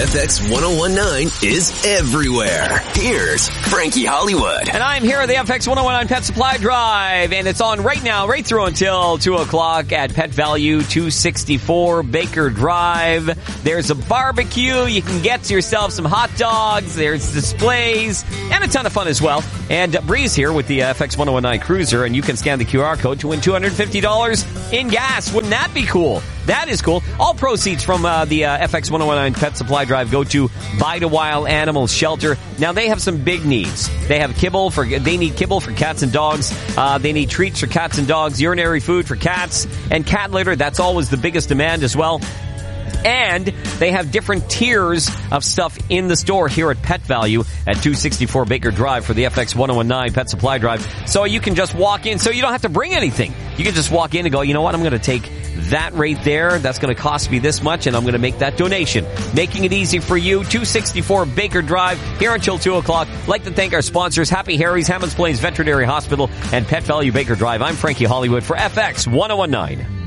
FX 1019 is everywhere. Here's Frankie Hollywood. And I'm here at the FX 1019 Pet Supply Drive, and it's on right now, right through until 2 o'clock at Pet Value 264 Baker Drive. There's a barbecue. You can get yourself some hot dogs. There's displays and a ton of fun as well. And Breeze here with the FX 1019 Cruiser, and you can scan the QR code to win $250 in gas. Wouldn't that be cool? That is cool. All proceeds from the FX 1019 Pet Supply Drive go to Bite a Wild Animal Shelter. Now, they have some big needs. They have they need kibble for cats and dogs. They need treats for cats and dogs, urinary food for cats, and cat litter. That's always the biggest demand as well. And they have different tiers of stuff in the store here at Pet Value at 264 Baker Drive for the FX 1019 Pet Supply Drive. So you can just walk in, so you don't have to bring anything. You can just walk in and go, you know what, I'm going to take that right there. That's going to cost me this much, and I'm going to make that donation. Making it easy for you. 264 Baker Drive, here until 2 o'clock. Like to thank our sponsors, Happy Harry's, Hammonds Plains Veterinary Hospital, and Pet Value Baker Drive. I'm Frankie Hollywood for FX 1019.